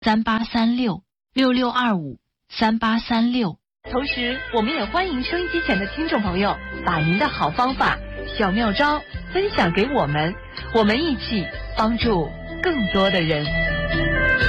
383666253836。 同时，我们也欢迎收音机前的听众朋友把您的好方法、小妙招分享给我们，我们一起帮助更多的人。